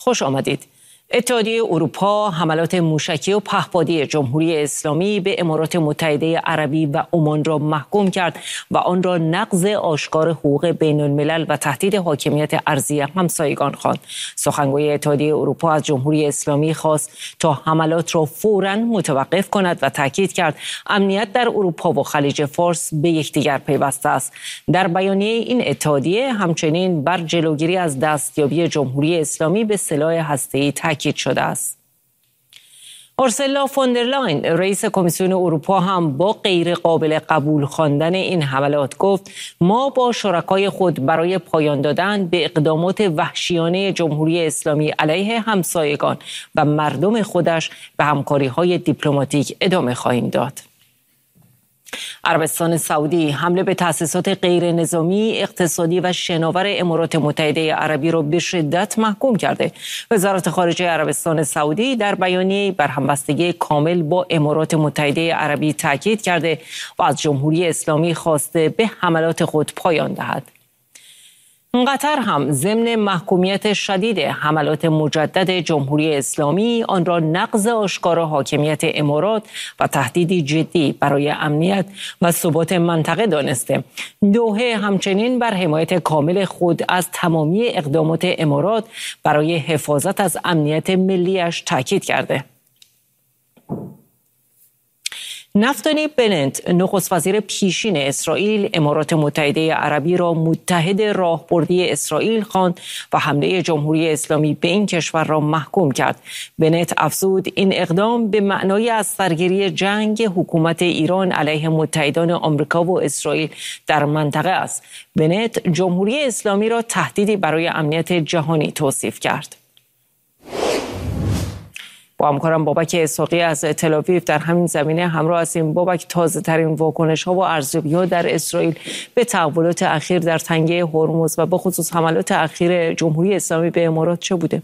خوش آمدید. اتحادیه اروپا حملات موشکی و پهپادی جمهوری اسلامی به امارات متحده عربی و عمان را محکوم کرد و آن را نقض آشکار حقوق بین الملل و تهدید حاکمیت ارضی همسایگان خواند. سخنگوی اتحادیه اروپا از جمهوری اسلامی خواست تا حملات را فوراً متوقف کند و تاکید کرد امنیت در اروپا و خلیج فارس به یکدیگر پیوسته است. در بیانیه این اتحادیه همچنین بر جلوگیری از دستیابی جمهوری اسلامی به سلاح هسته‌ای تاکید شده است. اورسولا فون در لاین رئیس کمیسیون اروپا هم با غیر قابل قبول خواندن این حملات گفت ما با شرکای خود برای پایان دادن به اقدامات وحشیانه جمهوری اسلامی علیه همسایگان و مردم خودش به همکاری‌های دیپلماتیک ادامه خواهیم داد. عربستان سعودی حمله به تأسیسات غیر نظامی، اقتصادی و شناور امارات متحده عربی را به شدت محکوم کرده. وزارت خارجه عربستان سعودی در بیانیه‌ای بر همبستگی کامل با امارات متحده عربی تاکید کرده و از جمهوری اسلامی خواسته به حملات خود پایان دهد. قطر هم ضمن محکومیت شدید حملات مجدد جمهوری اسلامی آن را نقض آشکار حاکمیت امارات و تهدیدی جدی برای امنیت و ثبات منطقه دانسته. دوحه همچنین بر حمایت کامل خود از تمامی اقدامات امارات برای حفاظت از امنیت ملیش تاکید کرده. نفتالی بنت نخست وزیر پیشین اسرائیل امارات متحده عربی را متحد راهبردی اسرائیل خواند و حمله جمهوری اسلامی به این کشور را محکوم کرد. بنت افزود این اقدام به معنای از سرگیری جنگ حکومت ایران علیه متحدان آمریکا و اسرائیل در منطقه است. بنت جمهوری اسلامی را تهدیدی برای امنیت جهانی توصیف کرد. با همکارم بابک اسحاقی از تل‌آویو در همین زمینه همراه هستیم. بابک، تازه ترین واکنش‌ها و ارزیابی‌ها در اسرائیل به تحولات اخیر در تنگه هرمز و به خصوص حملات اخیر جمهوری اسلامی به امارات چه بوده؟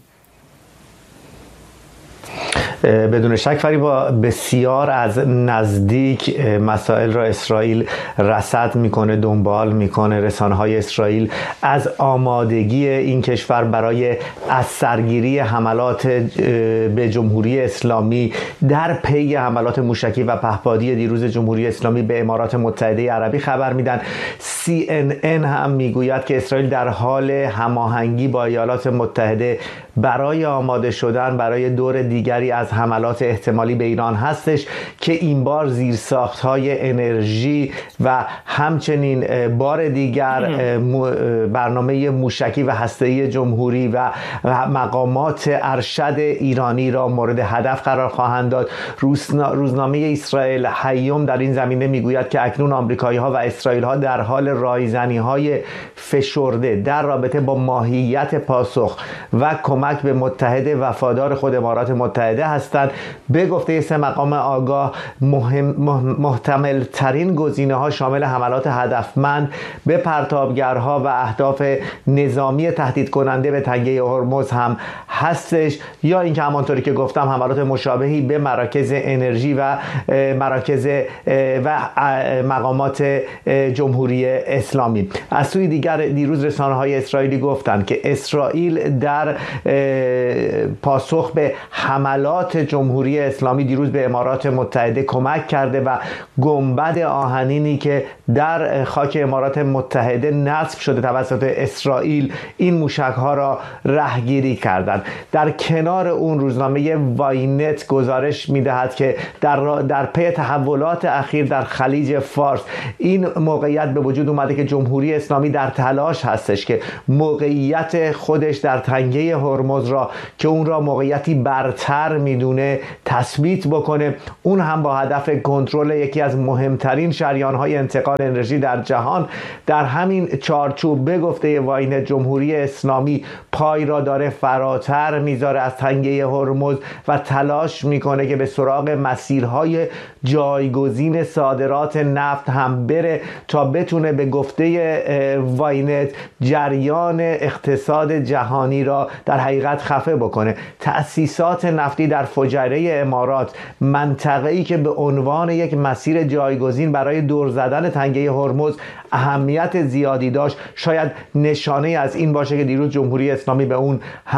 بدون شک فریبا بسیار از نزدیک مسائل را اسرائیل رصد میکنه، دنبال میکنه. رسانه‌های اسرائیل از آمادگی این کشور برای از سرگیری حملات به جمهوری اسلامی در پی حملات موشکی و پهپادی دیروز جمهوری اسلامی به امارات متحده عربی خبر میدن. CNN هم میگوید که اسرائیل در حال هماهنگی با ایالات متحده برای آماده شدن برای دور دیگری از حملات احتمالی به ایران هستش که این بار زیرساخت‌های انرژی و همچنین بار دیگر برنامه موشکی و هسته‌ای جمهوری و مقامات ارشد ایرانی را مورد هدف قرار خواهند داد. روزنامه اسرائیل هیوم در این زمینه میگوید که اکنون آمریکایی‌ها و اسرائیل‌ها در حال رایزنی‌های فشرده در رابطه با ماهیت پاسخ و کمک به متحد وفادار خود امارات متحده هستند. به گفته سه مقام آگاه محتمل ترین گزینه ها شامل حملات هدفمند به پرتابگرها و اهداف نظامی تهدید کننده به تنگه هرمز هم هستش، یا اینکه همانطوری که گفتم حملات مشابهی به مراکز انرژی و مراکز و مقامات جمهوری اسلامی. از سوی دیگر دیروز رسانه‌های اسرائیلی گفتند که اسرائیل در پاسخ به حملات جمهوری اسلامی دیروز به امارات متحده کمک کرده و گنبد آهنینی که در خاک امارات متحده نصب شده توسط اسرائیل این موشک‌ها را رهگیری کردند. در کنار اون روزنامه واینت گزارش می‌دهد که در پی تحولات اخیر در خلیج فارس این موقعیت به وجود اومده که جمهوری اسلامی در تلاش هستش که موقعیت خودش در تنگه هرمز را که اون را موقعیتی برتر میدونه تثبیت بکنه، اون هم با هدف کنترل یکی از مهمترین شریان‌های انتقال انرژی در جهان. در همین چارچوب به گفته واینت جمهوری اسلامی پای را داره فراتر میذاره از تنگه هرمز و تلاش میکنه که به سراغ مسیرهای جایگزین صادرات نفت هم بره تا بتونه به گفته واینت جریان اقتصاد جهانی را در حقیقت خفه بکنه. تأسیسات نفتی در فجایع امارات، منطقه‌ای که به عنوان یک مسیر جایگزین برای دور زدن تنگه هرمز اهمیت زیادی داشت، شاید نشانه از این باشه که دیروز جمهوری اسلامی به اون حمله کرده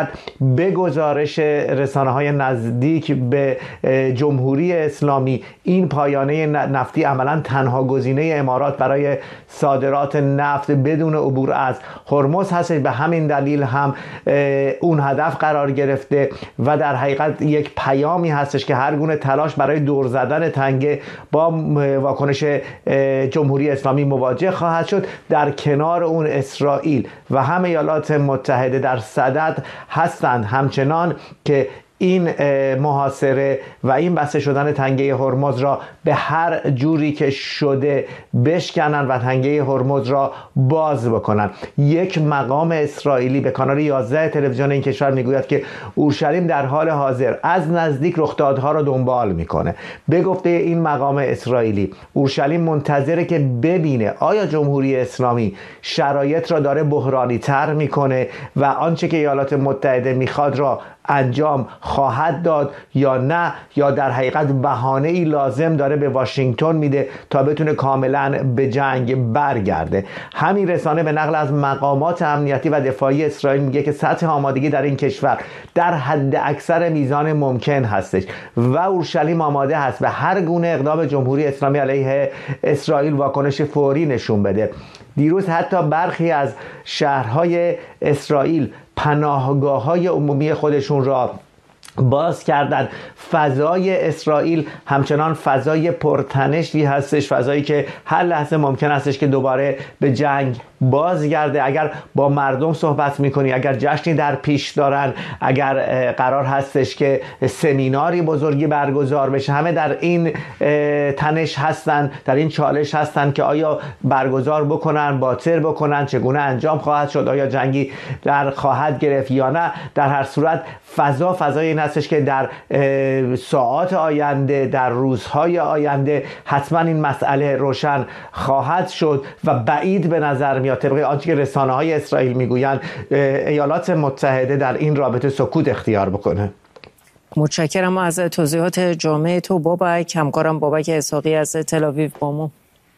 حقیقت به گزارش رسانه‌های نزدیک به جمهوری اسلامی این پایانه نفتی عملاً تنها گزینه امارات برای صادرات نفت بدون عبور از هرمز هست. به همین دلیل هم اون هدف قرار گرفته و در حقیقت یک پیامی هستش که هر گونه تلاش برای دور زدن تنگه با واکنش جمهوری اسلامی مواجه خواهد شد. در کنار اون اسرائیل و هم ایالات متحده در صدد هستند همچنان که این محاصره و این بسته شدن تنگه هرمز را به هر جوری که شده بشکنن و تنگه هرمز را باز بکنن. یک مقام اسرائیلی به کانال 11 تلویزیون این کشور میگوید که اورشلیم در حال حاضر از نزدیک رخدادها را دنبال میکنه. به گفته این مقام اسرائیلی اورشلیم منتظره که ببینه آیا جمهوری اسلامی شرایط را داره بحرانی تر میکنه و آنچه که ایالات متحده میخواد را انجام خواهد داد یا نه، یا در حقیقت بهانه‌ای لازم داره به واشنگتن میده تا بتونه کاملا به جنگ برگرده. همین رسانه به نقل از مقامات امنیتی و دفاعی اسرائیل میگه که سطح آمادگی در این کشور در حد اکثر میزان ممکن هستش و اورشلیم آماده هست به هر گونه اقدام جمهوری اسلامی علیه اسرائیل واکنش فوری نشون بده. دیروز حتی برخی از شهرهای اسرائیل پناهگاه‌های عمومی خودشون را باز کردن. فضای اسرائیل همچنان فضای پرتنشی هستش، فضایی که هر لحظه ممکن هستش که دوباره به جنگ بازگرده. اگر با مردم صحبت میکنی، اگر جشنی در پیش دارن، اگر قرار هستش که سمیناری بزرگی برگزار بشه، همه در این تنش هستن، در این چالش هستن که آیا برگزار بکنن، باطل بکنن، چگونه انجام خواهد شد، آیا جنگی در خواهد گرفت یا نه. در هر صورت فضای این هستش که در ساعات آینده، در روزهای آینده حتما این مسئله روشن خواهد شد و بعید به نظر میاد طبق آنچه که رسانه‌های اسرائیل میگویند ایالات متحده در این رابطه سکوت اختیار بکنه. متشکرم از توضیحات جامع تو بابک. همکارم بابک اسحاقی از تل‌آویو با ما.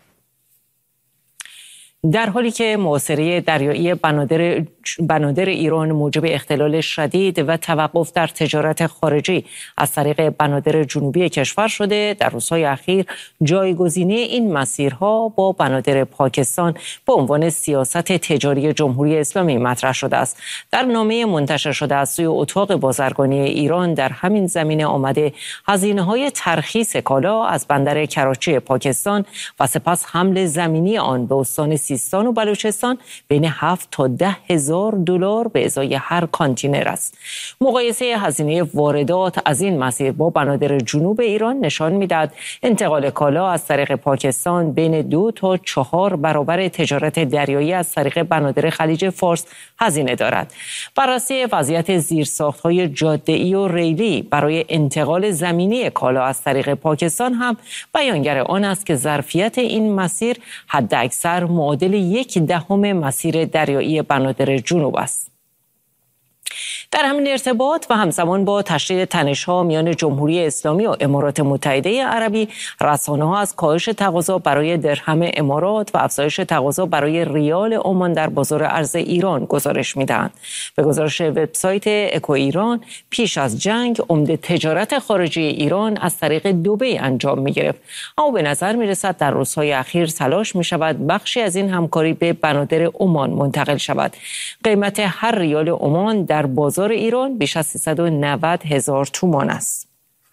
در حالی که محاصره دریایی بنادر ایران موجب اختلال شدید و توقف در تجارت خارجی از طریق بنادر جنوبی کشور شده، در روزهای اخیر جایگزینی این مسیرها با بنادر پاکستان به عنوان سیاست تجاری جمهوری اسلامی مطرح شده است. در نامه منتشر شده از سوی اتاق بازرگانی ایران در همین زمینه آمده هزینه‌های ترخیص کالا از بندر کراچی پاکستان و سپس حمل زمینی آن به استان سیستان و بلوچستان بین 7 تا 10 هزار دلار به ازای هر کانتینر است. مقایسه هزینه واردات از این مسیر با بنادر جنوب ایران نشان می‌دهد انتقال کالا از طریق پاکستان بین 2 تا 4 برابر تجارت دریایی از طریق بنادر خلیج فارس هزینه دارد. بررسی وضعیت زیرساخت‌های جاده‌ای و ریلی برای انتقال زمینی کالا از طریق پاکستان هم بیانگر آن است که ظرفیت این مسیر حداکثر معادل 1/10 مسیر دریایی بنادر جنوب است. در همین ارتباط و همزمان با تشدید تنش‌ها میان جمهوری اسلامی و امارات متحده عربی، رسانه‌ها از کاهش تقاضا برای درهم امارات و افزایش تقاضا برای ریال عمان در بازار ارز ایران گزارش می‌دهند. به گزارش وبسایت اکو ایران، پیش از جنگ عمده تجارت خارجی ایران از طریق دبی انجام می‌گرفت، اما به نظر می‌رسد در روزهای اخیر تلاش می‌شود بخشی از این همکاری به بنادر عمان منتقل شود. قیمت هر ریال عمان در بازار ایران بیش از 390,000 تومان است.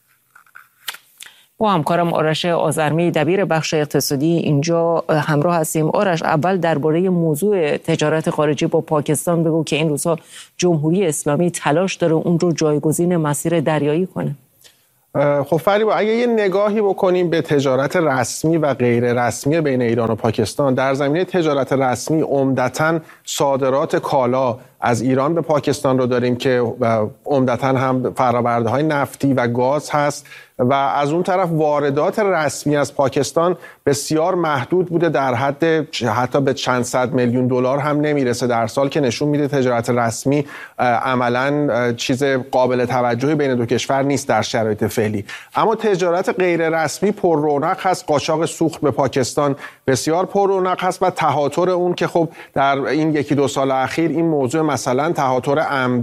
با همکارم آرش آذرمی دبیر بخش اقتصادی اینجا همراه هستیم. آرش، اول درباره موضوع تجارت خارجی با پاکستان بگو که این روزها جمهوری اسلامی تلاش داره اون رو جایگزین مسیر دریایی کنه. خب فریبا، اگه یه نگاهی بکنیم به تجارت رسمی و غیر رسمی بین ایران و پاکستان، در زمینه تجارت رسمی عمدتاً صادرات کالا از ایران به پاکستان رو داریم که عمدتاً هم فرآورده‌های نفتی و گاز هست و از اون طرف واردات رسمی از پاکستان بسیار محدود بوده، در حد حتی به چند صد میلیون دلار هم نمیرسه در سال، که نشون میده تجارت رسمی عملاً چیز قابل توجهی بین دو کشور نیست در شرایط فعلی. اما تجارت غیر رسمی پر رونق هست. قاچاق سوخت به پاکستان بسیار پر رونق هست و تهاتر اون که خب در این 1-2 سال اخیر این موضوع مثلا تهاتر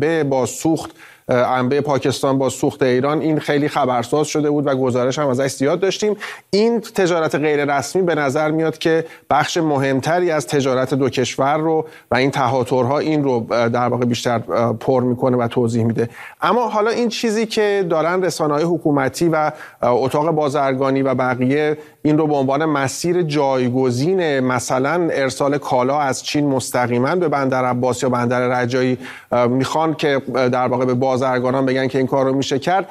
انبه پاکستان با سوخت ایران، این خیلی خبرساز شده بود و گزارش هم ازش زیاد داشتیم. این تجارت غیر رسمی به نظر میاد که بخش مهمتری از تجارت دو کشور رو و این تهاترها این رو در واقع بیشتر پر میکنه و توضیح میده. اما حالا این چیزی که دارن رسانه‌های حکومتی و اتاق بازرگانی و بقیه این رو به عنوان مسیر جایگزین مثلا ارسال کالا از چین مستقیما به بندر عباس یا بندر رجایی میخوان که در واقع به بازرگانان بگن که این کار رو میشه کرد،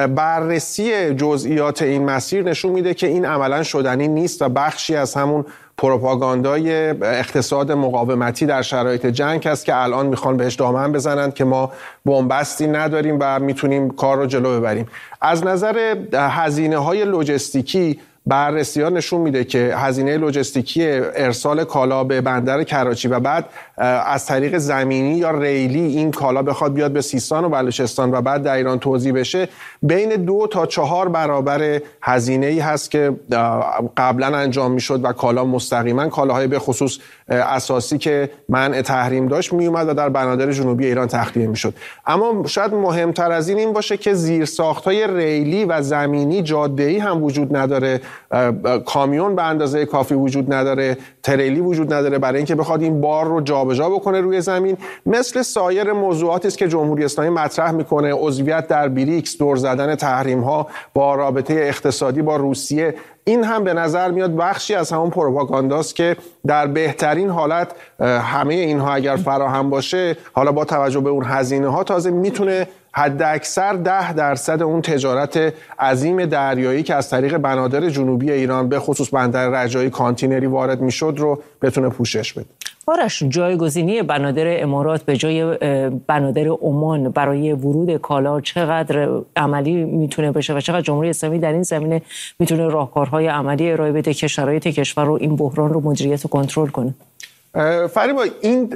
بررسی جزئیات این مسیر نشون میده که این عملا شدنی نیست و بخشی از همون پروپاگاندای اقتصاد مقاومتی در شرایط جنگ است که الان میخوان بهش دامن بزنند که ما بنبستی نداریم و میتونیم کار رو جلو ببریم. از نظر هزینه‌های لوجستیکی بررسی‌ها نشون میده که هزینه لوجستیکی ارسال کالا به بندر کراچی و بعد از طریق زمینی یا ریلی این کالا بخواد بیاد به سیستان و بلوچستان و بعد در ایران توزیع بشه، بین 2 تا 4 برابر هزینه‌ای هست که قبلا انجام میشد و کالا مستقیما کالاهای به خصوص اساسی که منع تحریم داشت میومد و در بنادر جنوبی ایران تخلیه میشد. اما شاید مهمتر از این باشه که زیرساخت‌های ریلی و زمینی جاده‌ای هم وجود نداره، کامیون به اندازه کافی وجود نداره، تریلی وجود نداره برای اینکه بخواد این بار رو جابجا بکنه روی زمین. مثل سایر موضوعاتی است که جمهوری اسلامی مطرح میکنه، عضویت در بریکس، دور زدن تحریم ها با رابطه اقتصادی با روسیه، این هم به نظر میاد بخشی از همون پروپاگانداست که در بهترین حالت همه اینها اگر فراهم باشه، حالا با توجه به اون هزینه ها تازه میتونه حد اکثر 10% اون تجارت عظیم دریایی که از طریق بنادر جنوبی ایران به خصوص بندر رجایی کانتینری وارد میشد رو بتونه پوشش بده. آرش، جایگزینی بنادر امارات به جای بنادر عمان برای ورود کالا چقدر عملی میتونه بشه و چقدر جمهوری اسلامی در این زمینه میتونه راهکارهای عملی ارائه بده که شرایط کشور رو این بحران رو مدیریت و کنترل کنه؟ فریبا، این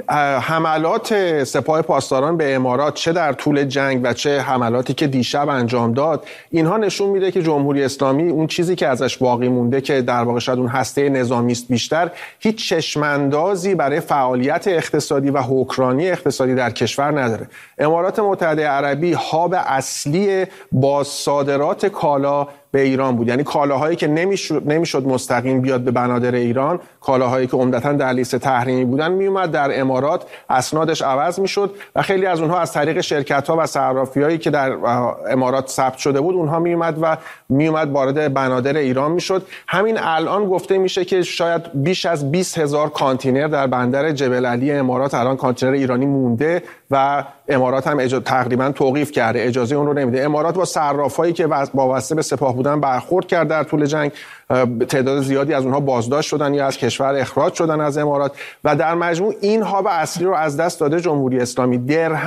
حملات سپاه پاسداران به امارات چه در طول جنگ و چه حملاتی که دیشب انجام داد، اینها نشون میده که جمهوری اسلامی اون چیزی که ازش باقی مونده که در واقع شاید اون هسته نظامی است بیشتر، هیچ چشماندازی برای فعالیت اقتصادی و حکمرانی اقتصادی در کشور نداره. امارات متحده عربی هاب اصلی با صادرات کالا به ایران بود، یعنی کالاهایی که نمیشد مستقیم بیاد به بنادر ایران، کالاهایی که عمدتاً در لیست تحریمی بودن میومد در امارات، اسنادش عوض میشد و خیلی از اونها از طریق شرکت‌ها و صرافی‌هایی که در امارات ثبت شده بود اونها میومد وارد بنادر ایران میشد. همین الان گفته میشه که شاید بیش از 20,000 کانتینر در بندر جبل علی امارات الان کانتینر ایرانی مونده و امارات هم تقریبا توقیف کرده، اجازه اون رو نمیده. امارات با صرافایی که وابسته به سپاه بودن برخورد کرد در طول جنگ، تعداد زیادی از اونها بازداشت شدن یا از کشور اخراج شدن از امارات و در مجموع این هاب اصلی رو از دست داده جمهوری اسلامی.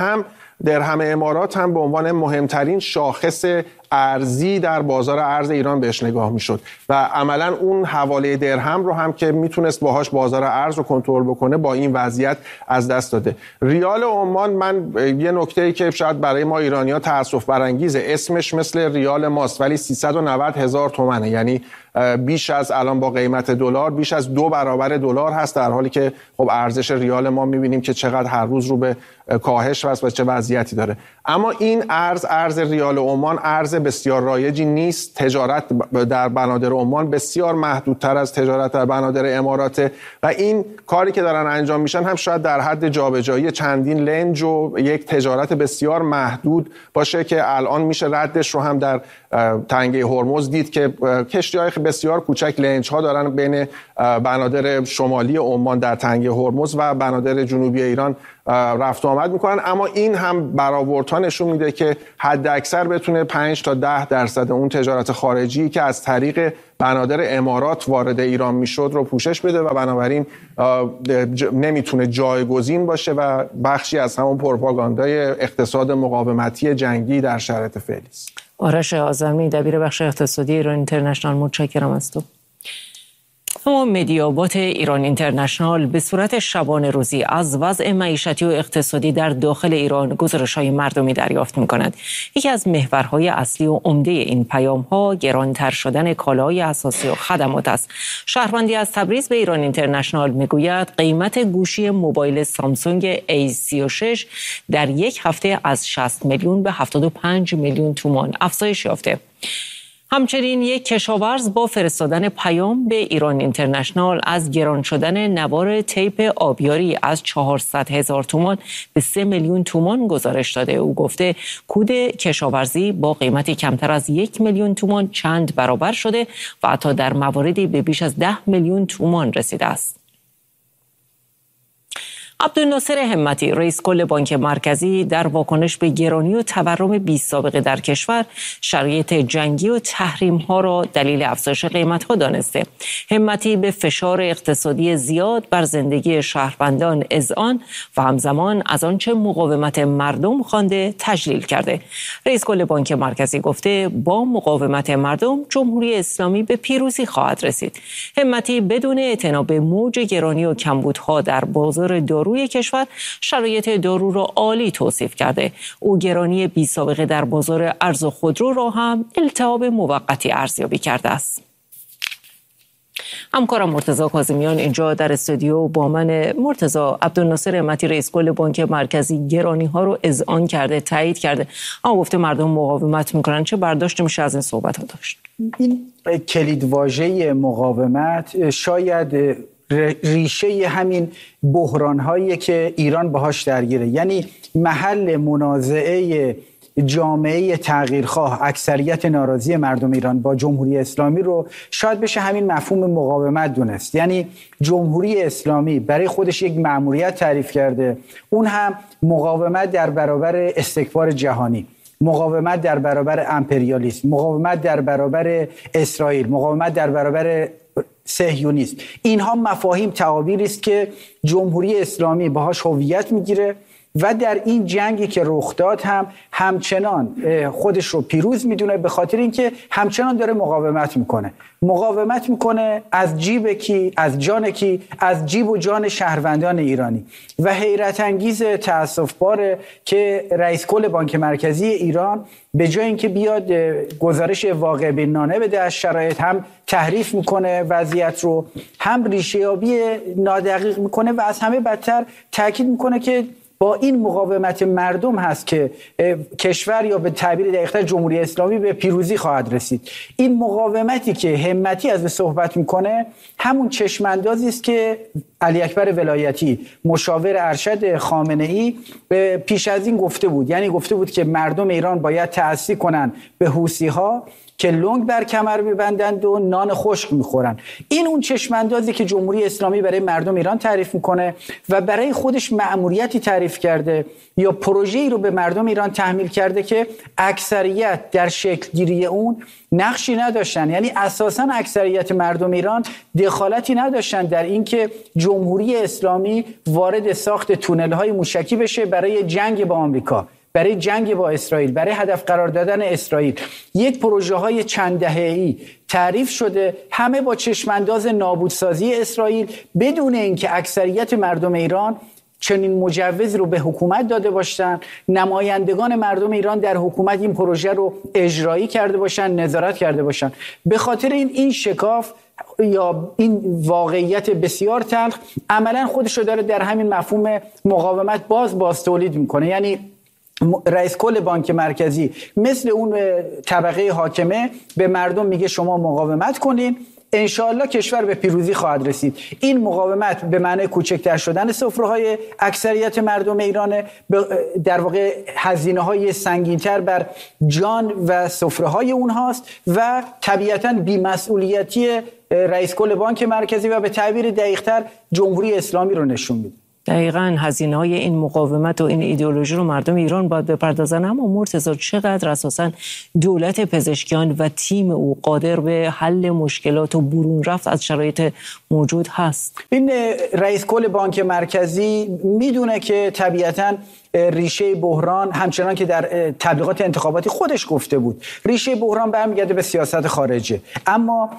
درهم امارات هم به عنوان مهمترین شاخص ارزی در بازار ارز ایران بهش نگاه میشد و عملا اون حواله درهم رو هم که میتونست باهاش بازار ارز رو کنترل بکنه با این وضعیت از دست داده. ریال عمان، من یه نکته‌ای که شاید برای ما ایرانی‌ها تأسف برانگیزه، اسمش مثل ریال ماست ولی 390,000 تومانه، یعنی بیش از الان با قیمت دلار بیش از 2 برابر دلار هست، در حالی که خب ارزش ریال ما می‌بینیم که چقدر هر روز رو به کاهش هست و چه وضعیتی داره. اما این ارز ریال عمان ارز بسیار رایجی نیست. تجارت در بنادر عمان بسیار محدودتر از تجارت در بنادر اماراته و این کاری که دارن انجام میشن هم شاید در حد جابجایی چندین لنج و یک تجارت بسیار محدود باشه که الان میشه ردش رو هم در تنگه هرمز دید که کشتی‌های بسیار کوچک لنج ها دارن بین بنادر شمالی عمان در تنگه هرمز و بنادر جنوبی ایران رفت و آمد میکنن. اما این هم برآوردها نشون میده که حد اکثر بتونه 5 تا 10% اون تجارت خارجی که از طریق بنادر امارات وارد ایران میشد رو پوشش بده و بنابراین نمیتونه جایگزین باشه و بخشی از همون پروپاگاندای اقتصاد مقاومتی جنگی در شرایط فعلی است. آرش آذرمی، دبیر بخش اقتصادی ایران اینترنشنال، متشکرم از تو. اما مدیابات ایران اینترنشنال به صورت شبانه روزی از وضع معیشتی و اقتصادی در داخل ایران گزارش‌های مردمی دریافت می‌کند. یکی از محورهای اصلی و عمده این پیام‌ها گرانتر شدن کالاهای اساسی و خدمات است. شهروندی از تبریز به ایران اینترنشنال می‌گوید قیمت گوشی موبایل سامسونگ A36 در یک هفته از 60 میلیون به 75 میلیون تومان افزایش یافته. همچنین یک کشاورز با فرستادن پیام به ایران اینترنشنال از گران شدن نوار تیپ آبیاری از 400,000 تومان به 3 میلیون تومان گزارش داده. او گفته کود کشاورزی با قیمتی کمتر از 1 میلیون تومان چند برابر شده و حتی در مواردی به بیش از 10 میلیون تومان رسیده است. عبدالناصر همتی رئیس کل بانک مرکزی در واکنش به گرانی و تورم بی‌سابقه در کشور شرایط جنگی و تحریم‌ها را دلیل افزایش قیمت‌ها دانسته. همتی به فشار اقتصادی زیاد بر زندگی شهروندان اذعان و همزمان از آنچه مقاومت مردم خوانده تجلیل کرده. رئیس کل بانک مرکزی گفته با مقاومت مردم جمهوری اسلامی به پیروزی خواهد رسید. همتی بدون اعتنا به موج گرانی و کمبودها در بازار دارو روی کشور شرایط دارو را عالی توصیف کرده. او گرانی بی‌سابقه در بازار ارز و خودرو را هم التهاب موقتی ارزیابی کرده است. همکارم مرتضی کاظمیان اینجا در استودیو با من. مرتضی، عبدالناصر همتی رئیس کل بانک مرکزی گرانی ها رو اذعان کرده، تایید کرده، اما گفته مردم مقاومت میکنن. چه برداشتی میشه از این صحبت ها داشت؟ این کلیدواژه مقاومت شاید ریشه همین بحران‌هایی که ایران باهاش درگیره، یعنی محل منازعه جامعه تغییرخواه، اکثریت ناراضی مردم ایران با جمهوری اسلامی رو شاید بشه همین مفهوم مقاومت دونست. یعنی جمهوری اسلامی برای خودش یک مأموریت تعریف کرده، اون هم مقاومت در برابر استکبار جهانی، مقاومت در برابر امپریالیسم، مقاومت در برابر اسرائیل، مقاومت در برابر صهیونیسم. اینها مفاهیم تعابیری است که جمهوری اسلامی باهاش هویت میگیره و در این جنگی که رخ داد هم همچنان خودش رو پیروز میدونه، به خاطر اینکه همچنان داره مقاومت میکنه از جیب کی، از جان کی، از جیب و جان شهروندان ایرانی. و حیرت انگیز، تأسف باره که رئیس کل بانک مرکزی ایران به جای اینکه بیاد گزارش واقع بینانه بده از شرایط، هم تحریف میکنه وضعیت رو، هم ریشه‌یابی نادقیق میکنه و از همه بدتر تاکید میکنه که با این مقاومت مردم هست که کشور، یا به تعبیر دقیق‌تر جمهوری اسلامی، به پیروزی خواهد رسید. این مقاومتی که همتی از صحبت میکنه همون چشماندازی است که علی اکبر ولایتی مشاور ارشد خامنه‌ای پیش از این گفته بود. یعنی گفته بود که مردم ایران باید تعصی کنن به حوثی‌ها که لنگ بر کمر می‌بندند و نان خشک می‌خورن. این اون چشماندازی که جمهوری اسلامی برای مردم ایران تعریف می‌کنه و برای خودش مأموریتی تعریف کرده یا پروژه‌ای رو به مردم ایران تحمیل کرده که اکثریت در شکل گیری اون نقشی نداشتن. یعنی اساساً اکثریت مردم ایران دخالتی نداشتن در اینکه جمهوری اسلامی وارد ساخت تونل‌های موشکی بشه برای جنگ با آمریکا، برای جنگ با اسرائیل، برای هدف قرار دادن اسرائیل. یک پروژه های چند دهه‌ای تعریف شده، همه با چشمانداز نابودسازی اسرائیل، بدون اینکه اکثریت مردم ایران چنین مجوزی رو به حکومت داده باشن، نمایندگان مردم ایران در حکومت این پروژه رو اجرایی کرده باشن، نظارت کرده باشن. به خاطر این شکاف یا این واقعیت بسیار تلخ عملا خودش رو داره در همین مفهوم مقاومت باز تولید میکنه. یعنی رئیس کل بانک مرکزی مثل اون طبقه حاکمه به مردم میگه شما مقاومت کنین، انشاءالله کشور به پیروزی خواهد رسید. این مقاومت به معنی کوچکتر شدن سفره‌های اکثریت مردم ایرانه، در واقع هزینه‌های سنگین‌تر بر جان و سفره‌های اونهاست و طبیعتاً بی‌مسئولیتی رئیس کل بانک مرکزی و به تعبیر دقیق‌تر جمهوری اسلامی رو نشون میده. دقیقاً هزینه‌های این مقاومت و این ایدئولوژی رو مردم ایران باید بپردازن. اما مرتضی، چقدر اساساً دولت پزشکیان و تیم او قادر به حل مشکلات و برون رفت از شرایط موجود هست؟ این رئیس کل بانک مرکزی میدونه که طبیعتاً ریشه بحران همچنان که در تبلیغات انتخاباتی خودش گفته بود، ریشه بحران برمیگرده به سیاست خارجه. اما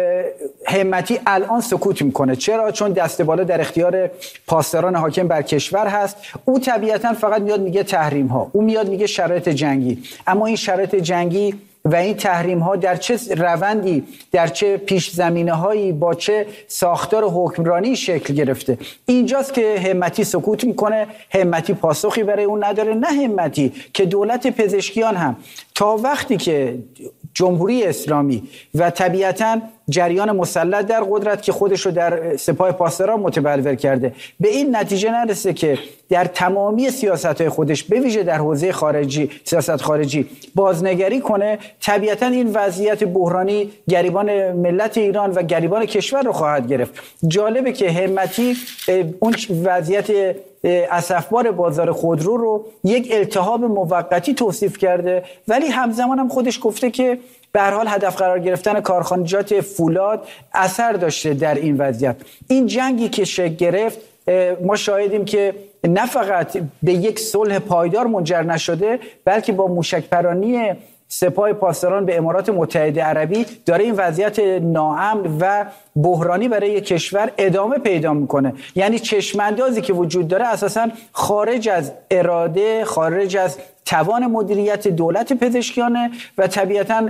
همتی الان سکوت میکنه. چرا؟ چون دست بالا در اختیار پاسداران حاکم بر کشور هست. او طبیعتا فقط میاد میگه تحریم ها، او میاد میگه شرایط جنگی، اما این شرایط جنگی و این تحریم ها در چه روندی، در چه پیش زمینه هایی، با چه ساختار حکمرانی شکل گرفته؟ اینجاست که همتی سکوت میکنه. همتی پاسخی برای اون نداره. نه همتی که دولت پزشکیان هم تا وقتی که جمهوری اسلامی و طبیعتاً جریان مسلح در قدرت که خودش رو در سپاه پاسداران متبلور کرده به این نتیجه نرسه که در تمامی سیاست‌های خودش به ویژه در حوزه خارجی، سیاست خارجی بازنگری کنه، طبیعتاً این وضعیت بحرانی گریبان ملت ایران و گریبان کشور رو خواهد گرفت. جالبه که همتی اون وضعیت اسفبار بازار خودرو رو یک التهاب موقتی توصیف کرده، ولی همزمان هم خودش گفته که به هر حال هدف قرار گرفتن کارخانجات فولاد اثر داشته در این وضعیت. این جنگی که شکل گرفت ما شاهدیم که نه فقط به یک صلح پایدار منجر نشده، بلکه با موشک‌پرانی سپاه پاسداران به امارات متحده عربی داره این وضعیت ناامن و بحرانی برای کشور ادامه پیدا میکنه. یعنی چشماندازی که وجود داره اساساً خارج از اراده، خارج از توان مدیریت دولت پزشکیانه و طبیعتاً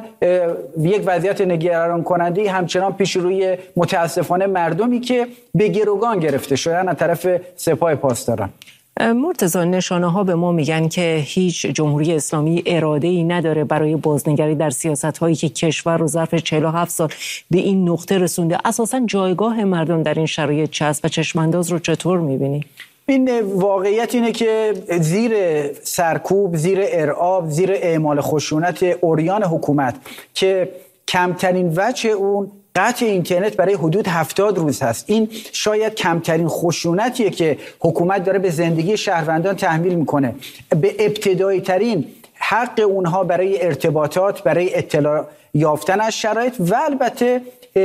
یک وضعیت نگران کننده همچنان پیش روی متاسفانه مردمی که به گروگان گرفته شدن از طرف سپاه پاسداران. مرتضی، نشانه ها به ما میگن که هیچ جمهوری اسلامی اراده ای نداره برای بازنگری در سیاست هایی که کشور رو ظرف 47 سال به این نقطه رسونده. اساساً جایگاه مردم در این شرایط چه است و چشمانداز رو چطور میبینی؟ این واقعیت اینه که زیر سرکوب، زیر ارعاب، زیر اعمال خشونت عریان حکومت که کمترین وجه اون قطع اینترنت برای حدود 70 روز هست، این شاید کمترین خشونتیه که حکومت داره به زندگی شهروندان تحمیل میکنه. به ابتدایی ترین حق اونها برای ارتباطات، برای اطلاع یافتن از شرایط و البته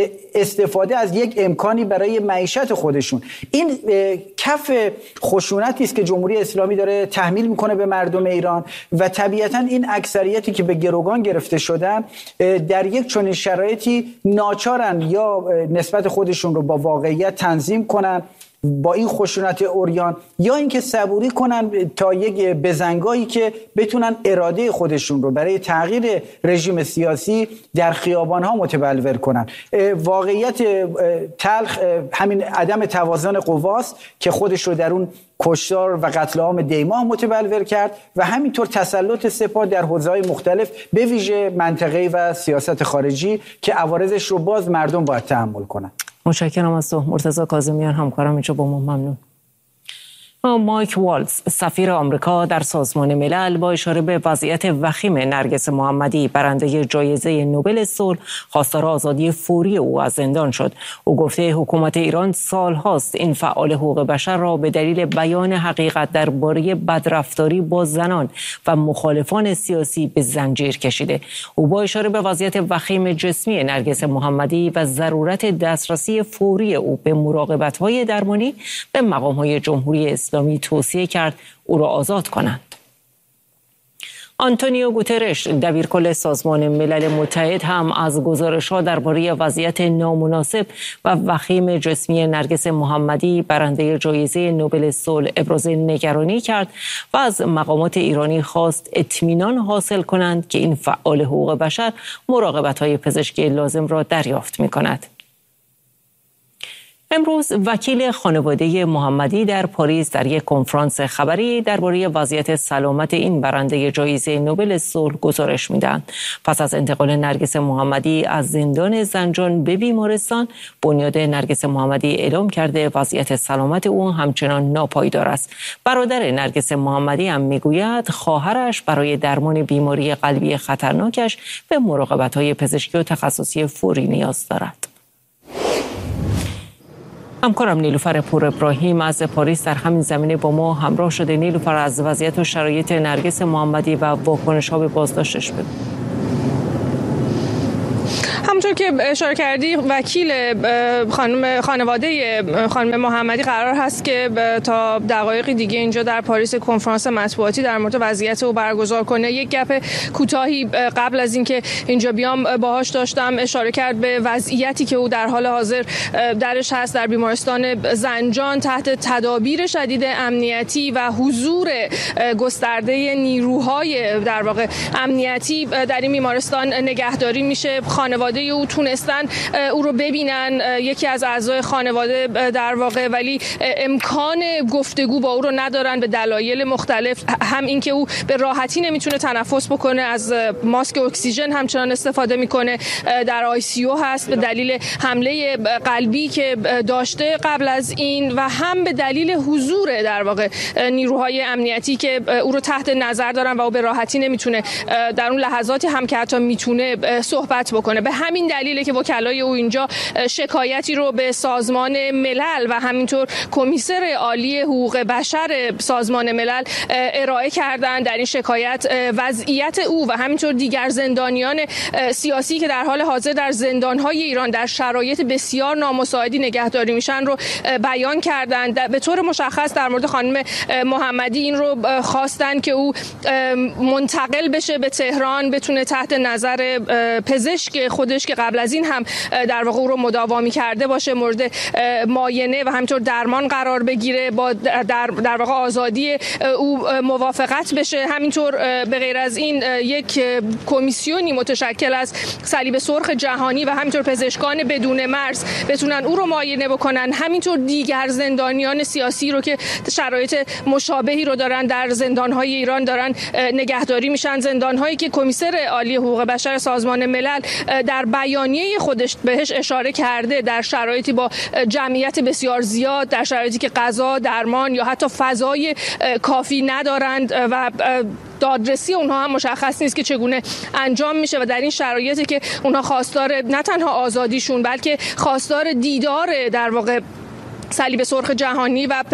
استفاده از یک امکانی برای معیشت خودشون. این کف خشونتی است که جمهوری اسلامی داره تحمیل میکنه به مردم ایران و طبیعتا این اکثریتی که به گروگان گرفته شدن در یک چنین شرایطی ناچارن یا نسبت خودشون رو با واقعیت تنظیم کنن با این خشونت عریان، یا اینکه صبوری کنن تا یک بزنگایی که بتونن اراده خودشون رو برای تغییر رژیم سیاسی در خیابان‌ها متبلور کنن. واقعیت تلخ همین عدم توازن قواست که خودش رو در اون کشتار و قتل عام دیماه متبلور کرد و همینطور تسلط سپاه در حوزه‌های مختلف به ویژه منطقه‌ای و سیاست خارجی که عوارضش رو باز مردم باید تحمل کنن. متشکرم از تو مرتضی کاظمیان، همکارم اینجا با ما. ممنون. مایک والتز، سفیر آمریکا در سازمان ملل، با اشاره به وضعیت وخیم نرگس محمدی برنده جایزه نوبل صلح خواستار آزادی فوری او از زندان شد. او گفته حکومت ایران سالهاست این فعال حقوق بشر را به دلیل بیان حقیقت درباره بدرفتاری با زنان و مخالفان سیاسی به زنجیر کشیده. او با اشاره به وضعیت وخیم جسمی نرگس محمدی و ضرورت دسترسی فوری او به مراقبت‌های درمانی به مقام‌های جمهوری اسلامی توصیه کرد او را آزاد کنند. آنتونیو گوترش، دبیرکل سازمان ملل متحد، هم از گزارش‌ها درباره وضعیت نامناسب و وخیم جسمی نرگس محمدی برنده جایزه نوبل صلح ابراز نگرانی کرد و از مقامات ایرانی خواست اطمینان حاصل کنند که این فعال حقوق بشر مراقبت‌های پزشکی لازم را دریافت می‌کند. امروز وکیل خانواده محمدی در پاریس در یک کنفرانس خبری درباره وضعیت سلامت این برنده جایزه نوبل صلح گزارش می‌دهند. پس از انتقال نرگس محمدی از زندان زنجان به بیمارستان، بنیاد نرگس محمدی اعلام کرده وضعیت سلامت او همچنان ناپایدار است. برادر نرگس محمدی هم میگوید خواهرش برای درمان بیماری قلبی خطرناکش به مراقبت‌های پزشکی و تخصصی فوری نیاز دارد. همکارم نیلوفر پور ابراهیم از پاریس در همین زمینه با ما همراه شده. نیلوفر، از وضعیت و شرایط نرگس محمدی و واکنش‌ها به بازداشتش بگو. همونطور که اشاره کردی وکیل خانواده خانم محمدی قرار هست که تا دقایق دیگه اینجا در پاریس کنفرانس مطبوعاتی در مورد وضعیت او برگزار کنه. یک گپ کوتاهی قبل از اینکه اینجا بیام باهاش داشتم، اشاره کرد به وضعیتی که او در حال حاضر درش هست در بیمارستان زنجان تحت تدابیر شدید امنیتی و حضور گسترده نیروهای در واقع امنیتی در این بیمارستان نگهداری میشه. خانواده او تونستن او رو ببینن، یکی از اعضای خانواده در واقع، ولی امکان گفتگو با او رو ندارن به دلایل مختلف. هم اینکه او به راحتی نمیتونه تنفس بکنه، از ماسک اکسیژن همچنان استفاده میکنه، در آی سی او هست به دلیل حمله قلبی که داشته قبل از این، و هم به دلیل حضور در واقع نیروهای امنیتی که او رو تحت نظر دارن و او به راحتی نمیتونه در اون لحظاتی هم که حتی میتونه صحبت بکنه. به همین دلیله که وکلای او اینجا شکایتی رو به سازمان ملل و همینطور کمیسر عالی حقوق بشر سازمان ملل ارائه کردن. در این شکایت وضعیت او و همینطور دیگر زندانیان سیاسی که در حال حاضر در زندانهای ایران در شرایط بسیار نامساعدی نگهداری میشن رو بیان کردن. به طور مشخص در مورد خانم محمدی این رو خواستن که او منتقل بشه به تهران، بتونه تحت نظر پزشک خودش که قبل از این هم در واقع او رو مداوا کرده باشه مورد معاینه و همینطور درمان قرار بگیره، با در واقع آزادی او موافقت بشه. همینطور به غیر از این یک کمیسیونی متشکل از صلیب سرخ جهانی و همینطور پزشکان بدون مرز بتونن او رو معاینه بکنن. همینطور دیگر زندانیان سیاسی رو که شرایط مشابهی رو دارن در زندانهای ایران دارن نگهداری میشن، زندانهایی که کمیسر عالی حقوق بشر سازمان ملل در بیانیه خودش بهش اشاره کرده، در شرایطی با جمعیت بسیار زیاد، در شرایطی که غذا، درمان یا حتی فضای کافی ندارند و دادرسی اونها هم مشخص نیست که چگونه انجام میشه، و در این شرایطی که اونها خواستار نه تنها آزادیشون بلکه خواستار دیدار در واقع صلیب سرخ جهانی و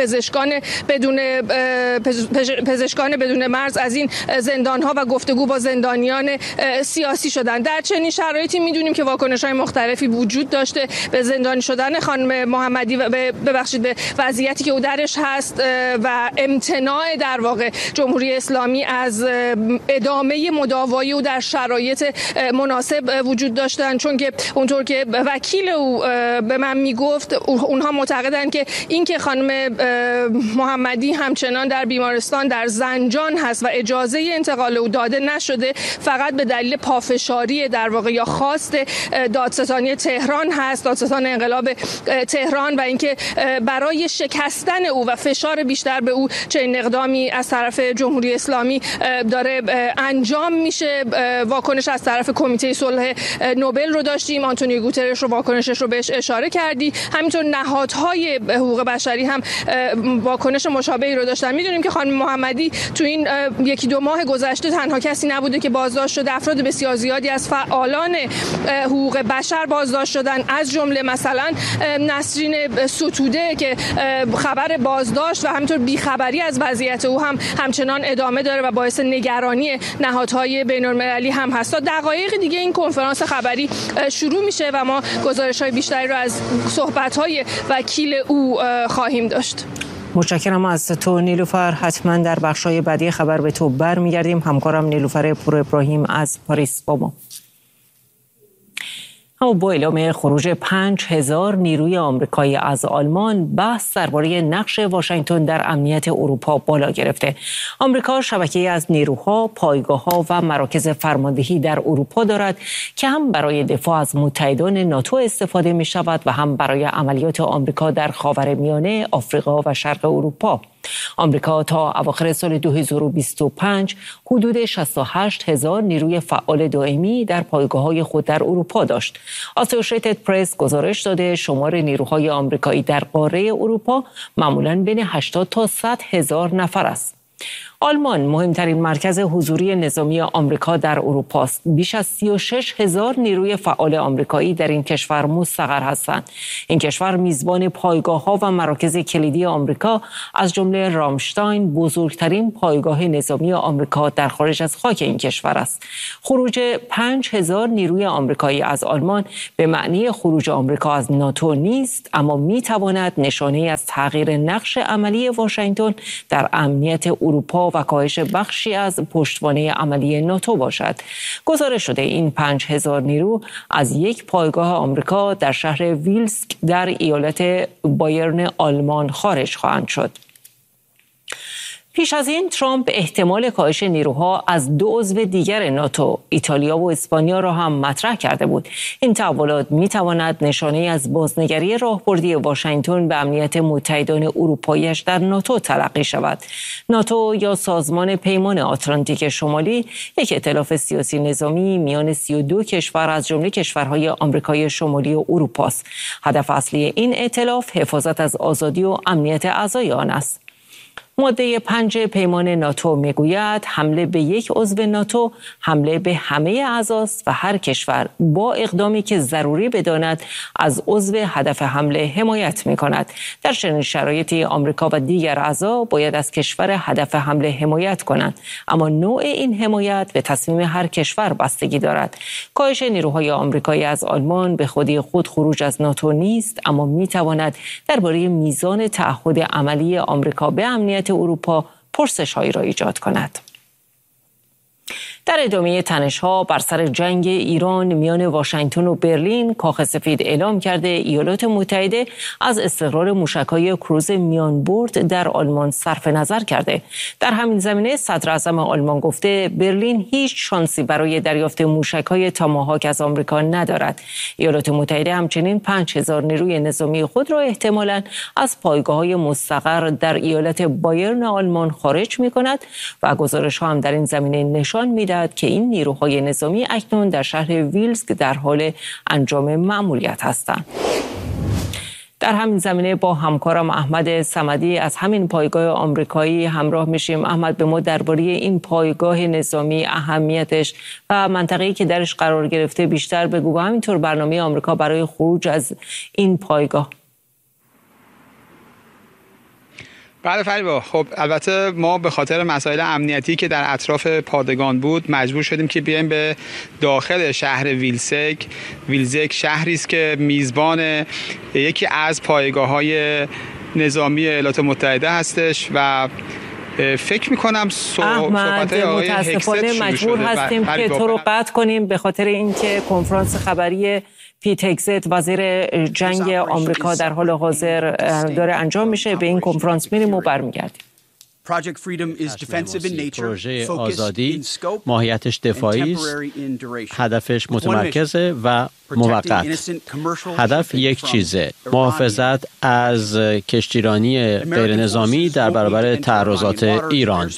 پزشکان بدون مرز از این زندان‌ها و گفتگو با زندانیان سیاسی شدن. در چنین شرایطی می‌دونیم که واکنش‌های مختلفی وجود داشته به زندانی شدن خانم محمدی و به وضعیتی که او درش هست و امتناع در واقع جمهوری اسلامی از ادامه مداوای او در شرایط مناسب وجود داشتن، چون که اونطور که وکیل او به من میگفت اونها معتقدن که اینکه خانم محمدی همچنان در بیمارستان در زنجان هست و اجازه انتقال او داده نشده فقط به دلیل پافشاری در واقع یا خواست دادستانی تهران هست، دادستان انقلاب تهران، و اینکه برای شکستن او و فشار بیشتر به او چنین اقدامی از طرف جمهوری اسلامی داره انجام میشه. واکنش از طرف کمیته صلح نوبل رو داشتیم، آنتونیو گوترش رو واکنشش رو بهش اشاره کردی، همینطور نهادهای حقوق بشری هم واکنش مشابهی رو داشتن. میدونیم که خانم محمدی تو این یکی دو ماه گذشته تنها کسی نبوده که بازداشت شده، افراد بسیار زیادی از فعالان حقوق بشر بازداشت شدن، از جمله مثلا نسرین ستوده که خبر بازداشت و همینطور بیخبری از وضعیت او هم همچنان ادامه داره و باعث نگرانی نهادهای بین‌المللی هم هست. تا دقایق دیگه این کنفرانس خبری شروع میشه و ما گزارش‌های بیشتری رو از صحبت‌های وکیل او خواهیم داشت. متشکرم از تو نیلوفر. حتما در بخش‌های بعدی خبر به تو برمیگردیم. همکارم نیلوفر پور ابراهیم از پاریس با ما. اما با اعلام خروج 5000 نیروی آمریکایی از آلمان، بحث درباره نقش واشنگتن در امنیت اروپا بالا گرفته. آمریکا شبکه‌ای از نیروها، پایگاه‌ها و مراکز فرماندهی در اروپا دارد که هم برای دفاع از متحدان ناتو استفاده می‌شود و هم برای عملیات آمریکا در خاورمیانه، آفریقا و شرق اروپا. آمریکا تا اواخر سال 2025 حدود 68,000 نیروی فعال دائمی در پایگاه‌های خود در اروپا داشت. آسوشیتد پرس گزارش داده شمار نیروهای آمریکایی در قاره اروپا معمولاً بین 80 تا 100,000 نفر است. آلمان مهمترین مرکز حضوری نظامی آمریکا در اروپا است. بیش از 36,000 نیروی فعال آمریکایی در این کشور مستقر هستند. این کشور میزبان پایگاه‌ها و مراکز کلیدی آمریکا از جمله رامشتاین، بزرگترین پایگاه نظامی آمریکا در خارج از خاک این کشور است. خروج 5,000 نیروی آمریکایی از آلمان به معنی خروج آمریکا از ناتو نیست، اما می‌تواند نشانه‌ای از تغییر نقش عملی واشنگتن در امنیت اروپا و کاهش بخشی از پشتوانه عملی ناتو باشد. گزارش شده این 5,000 نیرو از یک پایگاه آمریکا در شهر ویلسک در ایالت بایرن آلمان خارج خواهند شد. پیش از این ترامپ احتمال کاهش نیروها از 2 عضو دیگر ناتو، ایتالیا و اسپانیا را هم مطرح کرده بود. این تحولات می‌تواند نشانه‌ای از بازنگری راهبردی واشنگتن به امنیت متحدان اروپایی‌اش در ناتو تلقی شود. ناتو یا سازمان پیمان آتلانتیک شمالی یک ائتلاف سیاسی نظامی میان 32 کشور از جمله کشورهای آمریکای شمالی و اروپا است. هدف اصلی این ائتلاف حفاظت از آزادی و امنیت اعضای آن است. ماده 5 پیمان ناتو میگوید حمله به یک عضو ناتو حمله به همه اعضاست و هر کشور با اقدامی که ضروری بداند از عضو هدف حمله حمایت می‌کند. در چنین شرایطی آمریکا و دیگر اعضا باید از کشور هدف حمله حمایت کنند، اما نوع این حمایت به تصمیم هر کشور بستگی دارد. کاهش نیروهای آمریکایی از آلمان به خودی خود خروج از ناتو نیست، اما می‌تواند درباره میزان تعهد عملی آمریکا به امنیت اروپا پرسش‌هایی را ایجاد کند. در ادامه تنش‌ها بر سر جنگ ایران میان واشنگتن و برلین، کاخ سفید اعلام کرده ایالات متحده از استقرار موشک‌های کروز میانبرد در آلمان صرف نظر کرده. در همین زمینه صدر اعظم آلمان گفته برلین هیچ شانسی برای دریافت موشک‌های تاماهاک از آمریکا ندارد. ایالات متحده همچنین 5,000 نیروی نظامی خود را احتمالاً از پایگاه‌های مستقر در ایالت بایرن آلمان خارج می‌کند و گزارش‌ها هم در این زمینه نشان می‌دهد که این نیروهای نظامی اکنون در شهر ویلسک در حال انجام مأموریت هستند. در همین زمینه با همکارم احمد صمدی از همین پایگاه آمریکایی همراه میشیم. احمد، به ما درباره این پایگاه نظامی، اهمیتش و منطقه‌ای که درش قرار گرفته بیشتر بگو و همینطور برنامه آمریکا برای خروج از این پایگاه. بله فریبا، خب البته ما به خاطر مسائل امنیتی که در اطراف پادگان بود مجبور شدیم که بیایم به داخل شهر ویلزک شهری است که میزبان یکی از پایگاه‌های نظامی ایالات متحده هستش و فکر می‌کنم احمد متاسفانه مجبور هستیم که تو رو قطع کنیم به خاطر اینکه کنفرانس خبری پیت هگزت وزیر جنگ آمریکا در حال حاضر داره انجام میشه. به این کنفرانس میریم و برمیگردیم. پروژه آزادی ماهیتش دفاعی است، هدفش متمرکزه و موقت. هدف یک چیزه، محافظت از کشتیرانی غیر نظامی در برابر تعرضات ایران.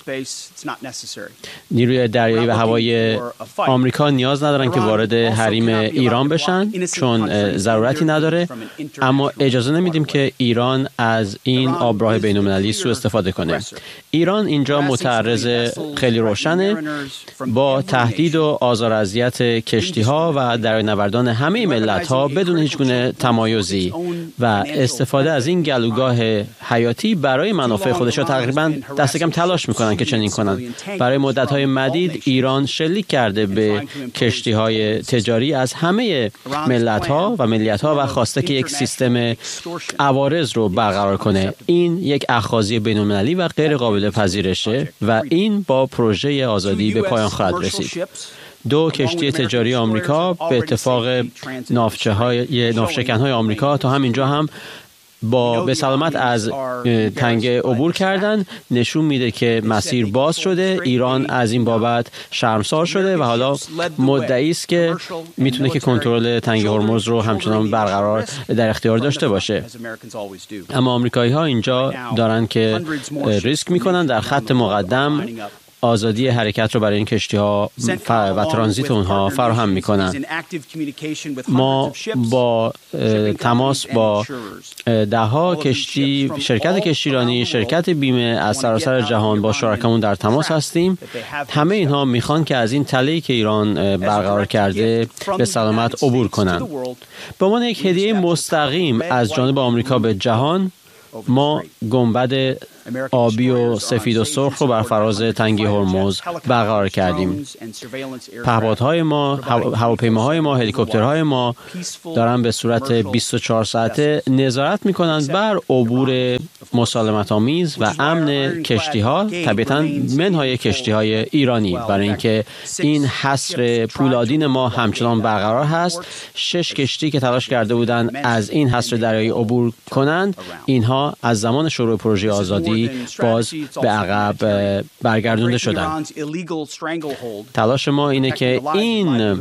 نیروی دریایی و هوایی آمریکا نیاز ندارن که وارد حریم ایران بشن چون ضرورتی نداره، اما اجازه نمیدیم که ایران از این آبراه بین‌المللی سوء استفاده کنه. ایران اینجا متعرض خیلی روشنه با تهدید و آزار و اذیت کشتی‌ها و دریانوردان همه ملت‌ها بدون هیچ گونه تمایزی و استفاده از این گلوگاه حیاتی برای منافع خودش‌ها تقریباً دست کم تلاش می‌کنن که چنین کنن. برای مدت‌های مدید ایران شلیک کرده به کشتی‌های تجاری از همه ملت‌ها و ملیت‌ها و خواسته که یک سیستم عوارض رو برقرار کنه. این یک اخاذی بین‌المللی و غیر قابل پذیرشه و این با پروژه آزادی به پایان خواهد رسید. 2 کشتی تجاری آمریکا به اتفاق ناوشکن‌های آمریکا تا همینجا هم به سلامت از تنگه عبور کردن، نشون میده که مسیر باز شده. ایران از این بابت شرمسار شده و حالا مدعی است که میتونه که کنترل تنگه هرمز رو همچنان برقرار در اختیار داشته باشه. اما آمریکایی‌ها اینجا دارن که ریسک میکنن در خط مقدم آزادی حرکت رو برای این کشتی‌ها و ترانزیت اونها فراهم می‌کنند. ما با تماس با ده‌ها کشتی، شرکت کشتیرانی، شرکت بیمه از سراسر جهان با شرکامون در تماس هستیم. همه اینها میخوان که از این تله‌ای که ایران برقرار کرده به سلامت عبور کنند. به عنوان یک هدیه مستقیم از جانب آمریکا به جهان، ما گنبد آبی و سفید و سرخ رو بر فراز تنگه هرمز برقرار کردیم. پهپادهای ما، هواپیماهای ما، هلیکوپترهای ما دارن به صورت 24 ساعته نظارت میکنند بر عبور مسالمت آمیز و امن کشتی‌ها، طبیعتاً منهای کشتی‌های ایرانی، برای اینکه این حصر پولادین ما همچنان برقرار هست. 6 کشتی که تلاش کرده بودند از این حصر دریایی عبور کنند، اینها از زمان شروع پروژه آزادی باز به عقب برگردونده شدند. تلاش ما اینه که این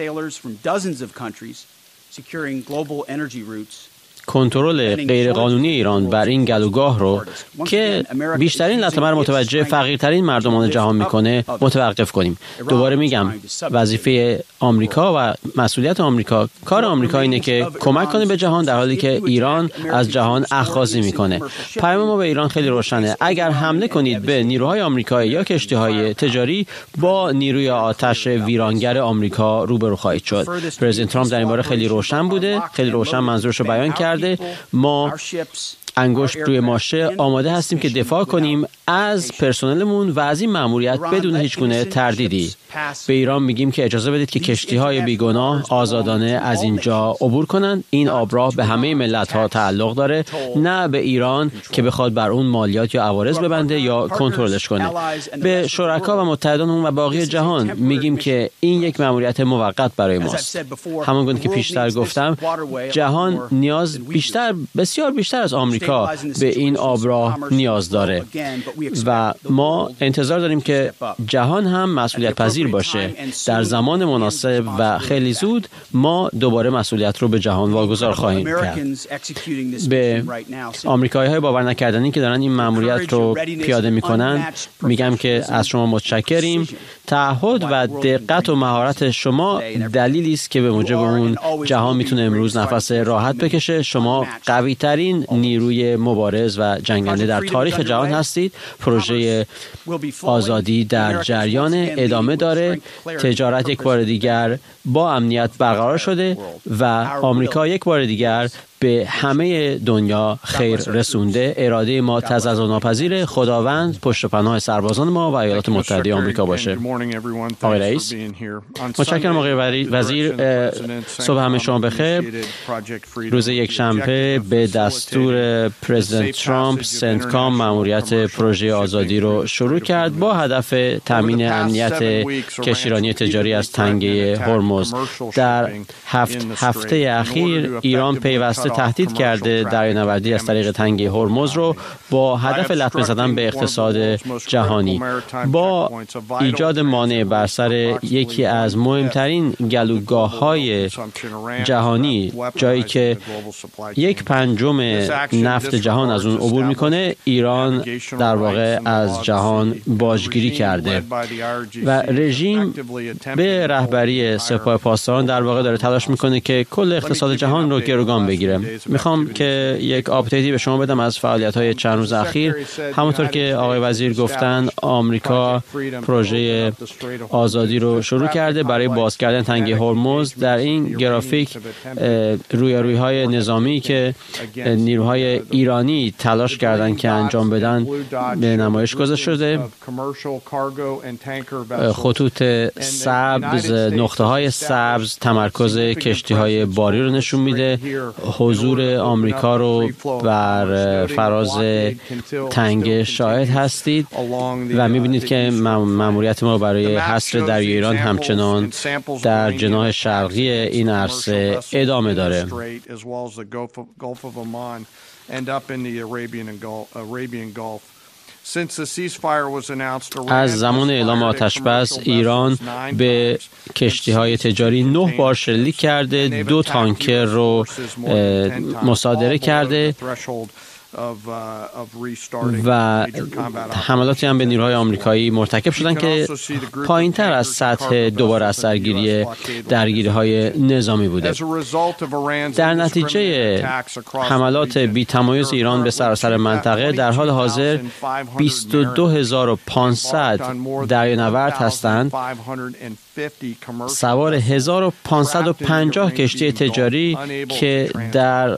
کنترل غیرقانونی ایران بر این گلوگاه رو که بیشترین لطمه رو متوجه فقیرترین مردمان جهان میکنه متوقف کنیم. دوباره میگم وظیفه آمریکا و مسئولیت آمریکا، کار آمریکا اینه که کمک کنه به جهان، در حالی که ایران از جهان اخاذی میکنه. پیام ما به ایران خیلی روشنه: اگر حمله کنید به نیروهای آمریکایی یا کشتی‌های تجاری، با نیروی آتش ویرانگر آمریکا روبرو خواهید شد. پرزیدنت ترامپ در این باره خیلی روشن بوده، خیلی روشن منظورش رو بیان کرده. ما انگشت روی ماشه آماده هستیم که دفاع کنیم از پرسنلمون و از این مأموریت بدون هیچ گونه تردیدی. به ایران میگیم که اجازه بدید که کشتی‌های بیگناه آزادانه از اینجا عبور کنند. این آبراه به همه ملت‌ها تعلق داره، نه به ایران که بخواد بر اون مالیات یا عوارض ببنده یا کنترلش کنه. به شرکا و متحدانمون و باقی جهان میگیم که این یک مأموریت موقت برای ماست. همونگونه که پیشتر گفتم، جهان نیاز بیشتر، بسیار بیشتر از آمریکا به این آبراه نیاز داره و ما انتظار داریم که جهان هم مسئولیت پذیر باشه. در زمان مناسب و خیلی زود ما دوباره مسئولیت رو به جهان واگذار خواهیم کرد. به آمریکایی‌های باور نکردنی که دارن این مأموریت رو پیاده میکنن میگم که از شما متشکریم. تعهد و دقت و مهارت شما دلیلی است که به موجب اون جهان میتونه امروز نفس راحت بکشه. شما قوی ترین نیروی مبارز و جنگنده در تاریخ جهان هستید. پروژه آزادی در جریان ادامه داره. تجارت یک بار دیگر با امنیت برقرار شده و آمریکا یک بار دیگر به همه دنیا خیر رسونده. اراده ما تزلزل ناپذیر. خداوند پشت و پناه سربازان ما و ایالات متحده آمریکا باشه. آقای رئیس، متشکرم. آقای وزیر، صبح همه شما بخیر. روز یکشنبه به دستور پرزیدنت ترامپ سنتکام مأموریت پروژه آزادی رو شروع کرد با هدف تامین امنیت کشتیرانی تجاری از تنگه هرمز. در 7 هفته اخیر ایران پیوسته تهدید کرده دریانوردی از طریق تنگه هرمز رو با هدف لطمه زدن به اقتصاد جهانی. با ایجاد مانع بر سر یکی از مهمترین گلوگاه‌های جهانی، جایی که 1/5 نفت جهان از اون عبور میکنه، ایران در واقع از جهان باجگیری کرده و رژیم به رهبری سپاه پاسداران در واقع داره تلاش میکنه که کل اقتصاد جهان رو گروگان بگیره. میخوام که یک آپدیتی به شما بدم از فعالیت‌های چند روز اخیر. همونطور که آقای وزیر گفتن، آمریکا پروژه آزادی رو شروع کرده برای باز کردن تنگه هرمز. در این گرافیک رویارویی‌های نظامی که نیروهای ایرانی تلاش کردن که انجام بدن به نمایش گذاشته شده. خطوط سبز، نقطه‌های سبز تمرکز کشتی‌های باری رو نشون میده. حضور آمریکا رو بر فراز تنگه شاهد هستید و می‌بینید که مأموریت ما برای حصر دریای ایران همچنان در جناح شرقی این عرصه ادامه داره. از زمان اعلام آتش‌بس ایران به کشتی‌های تجاری 9 بار شلیک کرده، 2 تانکر رو مصادره کرده و حملاتی هم به نیروهای آمریکایی مرتکب شدن که پایین‌تر از سطح دوباره از سرگیری درگیری‌های نظامی بوده. در نتیجه حملات بی‌تمایز ایران به سراسر منطقه در حال حاضر 22500 دریانورد هستند، سوار 1550 کشتی تجاری که در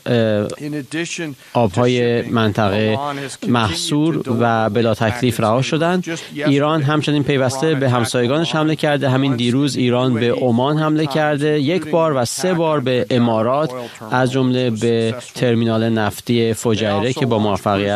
آبهای منطقه محصور و بلا تکلیف رها شدند. ایران همچنین پیوسته به همسایگانش حمله کرده. همین دیروز ایران به عمان حمله کرده 1 بار و 3 بار به امارات، از جمله به ترمینال نفتی فجیره که با موفقیت